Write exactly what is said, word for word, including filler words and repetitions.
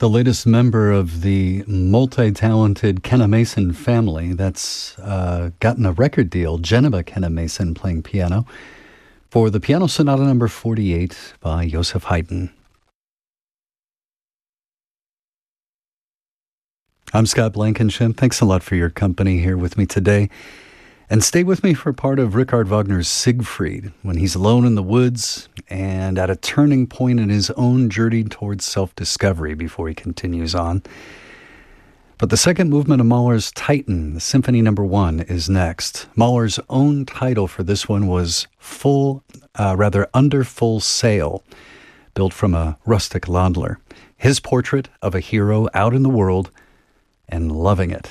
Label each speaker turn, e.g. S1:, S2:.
S1: The latest member of the multi-talented Kenna Mason family that's uh, gotten a record deal, Geneva Kenna Mason playing piano, for the Piano Sonata number forty-eight by Joseph Haydn. I'm Scott Blankenship. Thanks a lot for your company here with me today. And stay with me for part of Richard Wagner's Siegfried, when he's alone in the woods and at a turning point in his own journey towards self-discovery before he continues on. But the second movement of Mahler's Titan, the Symphony Number One, is next. Mahler's own title for this one was Full, uh, rather Under Full Sail, built from a rustic Landler. His portrait of a hero out in the world and loving it.